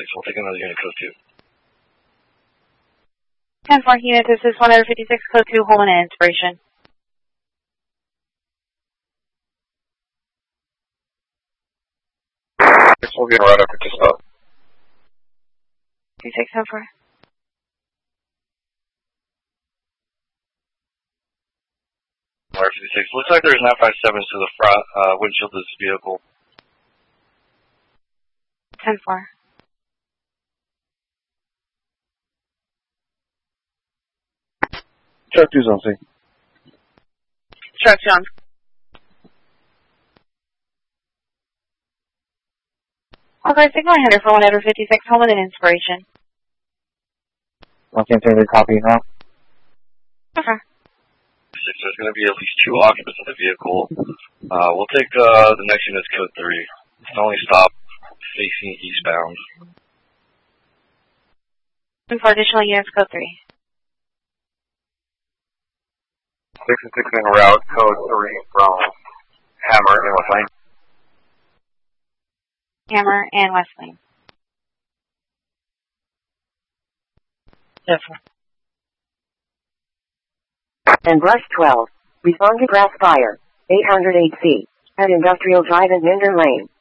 We'll take another unit code 2. 10-4 unit, this is 156 code 2, holding an inspiration. We'll get right after to stop. 26-10-4. R56. Looks like there's 957s to the front windshield of this vehicle. 10-4. Truck 2's on scene. Truck 2 on. Okay, signal header for 156, holding an inspiration. I can't take the copy now. Okay. There's going to be at least 2 occupants in the vehicle. We'll take the next unit's code 3. It's the only stop facing eastbound. And for additional units, code 3. 6 en route, code 3 from Hammer and West Lane. Hammer and West Lane. Yes. And Brush 12. Respond to grass fire. 808C. At Industrial Drive and Minder Lane.